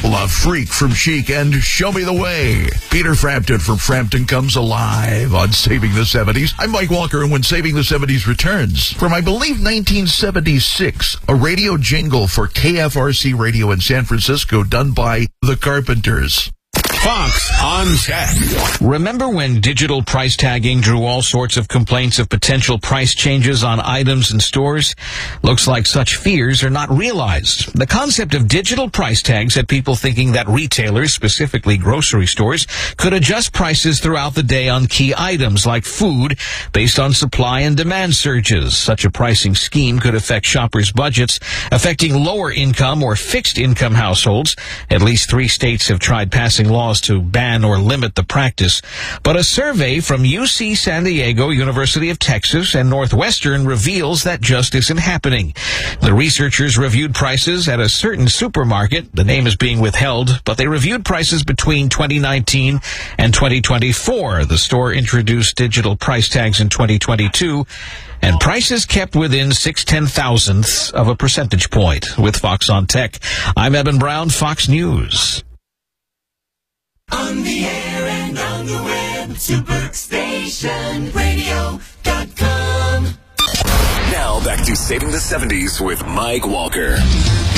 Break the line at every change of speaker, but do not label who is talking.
La Freak from Chic and Show Me the Way. Peter Frampton from Frampton comes alive on Saving the 70s. I'm Mike Walker, and when Saving the 70s returns, from I believe 1976, a radio jingle for KFRC Radio in San Francisco done by the Carpenters.
Fox on Tech.
Remember when digital price tagging drew all sorts of complaints of potential price changes on items in stores? Looks like such fears are not realized. The concept of digital price tags had people thinking that retailers, specifically grocery stores, could adjust prices throughout the day on key items like food based on supply and demand surges. Such a pricing scheme could affect shoppers' budgets, affecting lower income or fixed income households. At least 3 states have tried passing laws to ban or limit the practice. But a survey from UC San Diego, University of Texas, and Northwestern reveals that just isn't happening. The researchers reviewed prices at a certain supermarket. The name is being withheld, but they reviewed prices between 2019 and 2024. The store introduced digital price tags in 2022, and prices kept within 0.6 of a percentage point. With Fox on Tech, I'm Eben Brown, Fox News.
On the air and on the web, superstationradio.com.
Now back to Saving the 70s with Mike Walker.